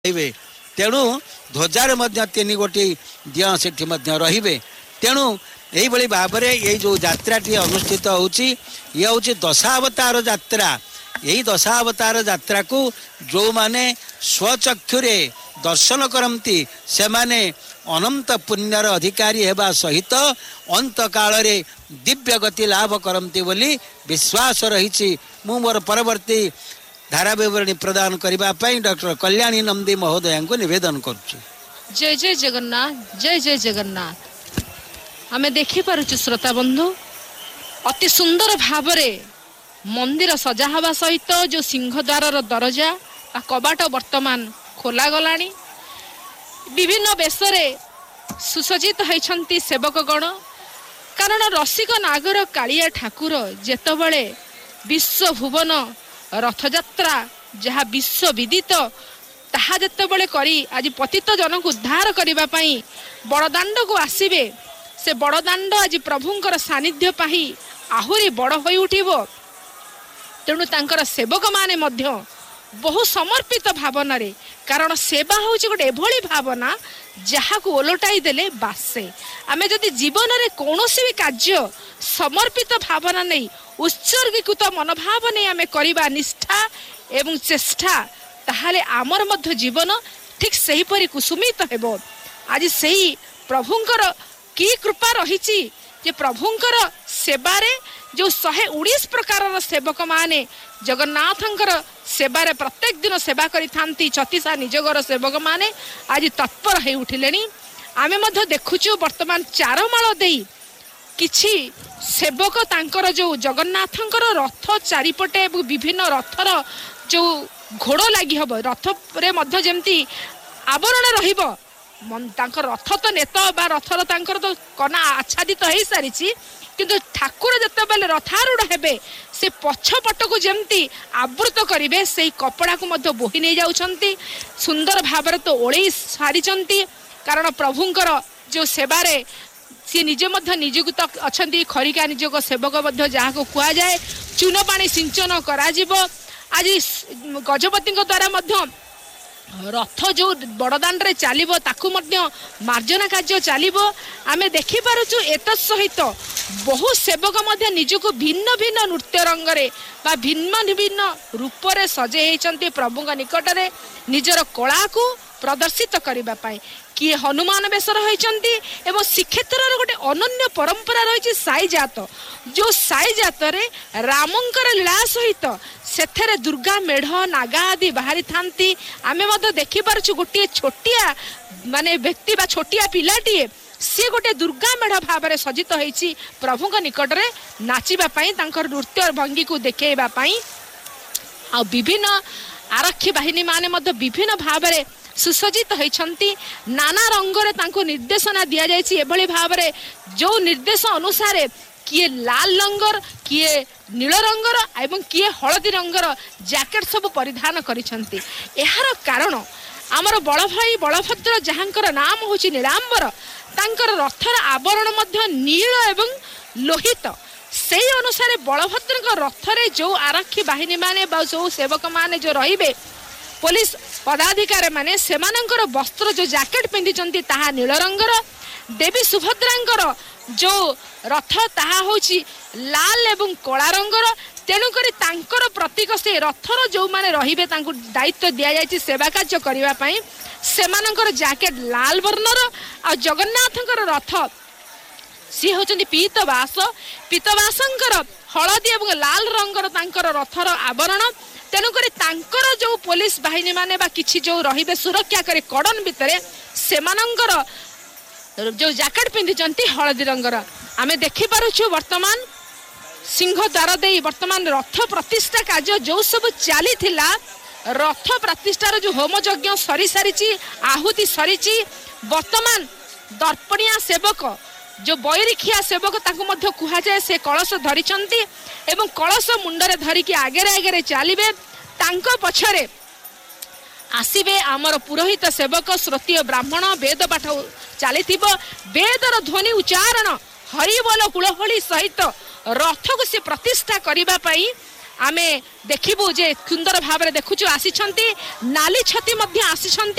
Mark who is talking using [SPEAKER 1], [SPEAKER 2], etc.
[SPEAKER 1] तेणु ध्वजार तीन गोटी दिय से तेणु यही भाव में ये जो यात्राटी अनुष्ठित होची ये हूँ दशावतार यात्रा। यही दशावतार यात्रा को जो माने स्वचक्षुरे दर्शन करती से माने अनंत पुण्यर अधिकारी हेबा सहित अंत काल रे दिव्य गति लाभ करती बोली विश्वास रही। मु मोर परवर्ती धारा विवरणी प्रदान करने डॉक्टर कल्याणी नंदी महोदय को निवेदन करुच्ची।
[SPEAKER 2] जय जय जगन्नाथ, जय जय जगन्नाथ। आमे देखि पारुछु श्रोता बंधु अति सुंदर भावरे मंदिर सजा हवा सहित जो सिंहद्वार दरजा कबाट वर्तमान खोला गलानी। विभिन्न बेशरे सुसज्जित होइछंती सेवकगण। कारण रसिक नागर कालिया ठाकुर जेतबळे विश्व भुवन रथयात्रा जहाँ विश्व विदित ताहा जेतबळे करी आज पतित जनक उद्धार करबा पई बड़दाण्ड को आसीबे। से बड़दाण्ड आज प्रभुंकर सानिध्य पाही आहुरी बड़ होई उठिबो। तेणु तांकर सेवक माने मध्य बहु समर्पित भावना रे, कारण सेवा होची गोटे एभली भावना जहाँ को ओलटाई देले बासे। आमे जदि जीवन रे कोनोसी भी कार्य समर्पित भावना नहीं उत्सर्गीकृत मनोभाव नहीं आमे करिबा निष्ठा एवं चेष्टा ताहाले आमर मध्य जीवन ठीक सही परि कुसुमित हेबो। आज सही प्रभुंकर की कृपा रही जे प्रभुंकर सेवारे जो 119 प्रकार सेवक माने जगन्नाथंकर सेवारे प्रत्येक दिन सेवा करि थांती। 36 निजगर सेवक माने आज तत्पर हे उठिलेनी। आमे मध्य देखुछु वर्तमान चारमाळ देई किछि सेवक तांकर जो जगन्नाथंकर रथ चारिपटे विभिन्न रथर जो घोड़ लगी हब रथ रे मध्य जेमती आवरण रहिबो। तांकर रथ तो नेत बा रथर तांकर तो कना आच्छादित हो सारी, किंतु ठाकुर जते बेले रथारूढ़ हेबे से पछपट को जेमती आवृत करिवे से कपड़ा को मध्य बोही नहीं जाउछंती। सुंदर भाव तो ओळई सारिचंती। कारण प्रभुंकर जो सेवारे सी निजे मध्य नियुक्त अछंती खरिका निजोग सेवक मध्य जहाँ को कुआ जाए चून पानी सिंचन कराजिबो। आज गजपति द्वारा मध्य रथ जो बड़दाण्ड रे चलिबो ताकू मध्य मार्जना कार्य चलिबो। आमे देखि पारुछु एत सहित बहु सेवक मध्य निजको भिन्न भिन्न नृत्य रंगरे बा भिन्न भिन्न रूप रे सजे हेचंती प्रभुंक निकट रे निजर कला को प्रदर्शित करबा पाई। किए हनुमान बेसर होइचंती एवं श्रीक्षेत्र गोटे अनन्य परंपरा रही साई जात। जो साई जात रे रामंकर लीला सहित सेथरे दुर्गा मेढ़ नागा आदि बाहरी थांती। आमे मध्य देखि पारछु गोटे छोटिया माने व्यक्ति बा छोटिया पिलाटीए सी गोटे दुर्गा मेढ़ भाव में सज्जित होइछि प्रभुंक निकट रे नाचिबा पई तांकर नृत्य भंगी को देखेबा पई। आ विभिन्न आरक्षी बाहिनी माने मध्य विभिन्न भाव में सुसज्जित होइछंती। नाना रंगरे तांको निर्देशना दिया जायछि एभली भावरे जो निर्देश अनुसार किए लाल रंगर किए नील रंगर एवं किए हलदी रंगर जैकेट सब परिधान करिछंती। एहार कारण आमर बड़ भाई बलभद्र जहाँकर नाम होछि नीलांबर तांकर रथर आवरण मध्य नील एवं लोहित। सेही अनुसार बलभद्रक रथरे जो आरक्षी बाहिनी माने बा जो सेवक माने जो रहिबे पुलिस पदाधिकारी माने सेमानंकर वस्त्र जो जैकेट पिंधिचंती ताहा नील रंगर। देवी सुभद्रांकर जो रथ ताहा होची लाल एवं कला रंगर। तेणु करी तांकर प्रतीक से रथर जो माने रहिबे तांको दायित्व दिया जायछि सेवा कार्य करिबा पई सेमानंकर जैकेट लाल वर्णर। आ जगन्नाथंकर रथ सी होचंती पीतवास। पीतवासंकर हलदी एवं लाल रंगर तांकर रथर आवरण। तेणुकर तांकर जो पुलिस बाहिनी माने बा किछि जो रहिबे सुरक्षा करे कड़न भितरे सेमानंकर जो जैकेट पिंधिचंती हलदी रंगर। आमे देखि पारुछु वर्तमान सिंह द्वार देई वर्तमान रथ प्रतिष्ठा कार्य जो सब चली थिला रथ प्रतिष्ठार जो होम यज्ञ सरी सारिची आहुति सरीची। वर्तमान दर्पणिया सेवक जो बैरिखिया सेवक ताकू मध्य कुहा जाए से कलश धरिचंती एवं कलश मुंडरे धरिकी आगे आगे चलिबे। तांको पछरे आसीबे आमर पुरोहित सेवक श्रोतीय ब्राह्मण वेद पाठ चलिथिबो। वेदर ध्वनि उच्चारण हरिबोल कुलहली सहित रथ को से प्रतिष्ठा करिबा पई आमे देखिबु जे सुंदर भाव देखुछु आसीछंती नाली छती मध्य आसीछंती।